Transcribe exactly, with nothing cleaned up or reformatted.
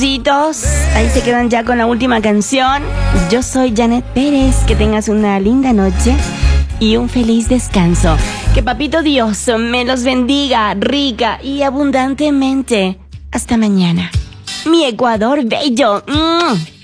Ahí se quedan ya con la última canción. Yo soy Janet Pérez. Que tengas una linda noche y un feliz descanso. Que Papito Dios me los bendiga rica y abundantemente. Hasta mañana. Mi Ecuador bello. ¡Mm!